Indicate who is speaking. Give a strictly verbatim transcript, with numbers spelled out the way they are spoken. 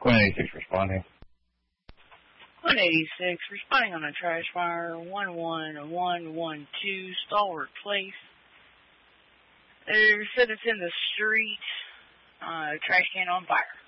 Speaker 1: Quinn eighty-six responding.
Speaker 2: Quinn eighty-six responding on a trash fire, one one one one two, Stalwart Place. They said it's in the street, uh, trash can on fire.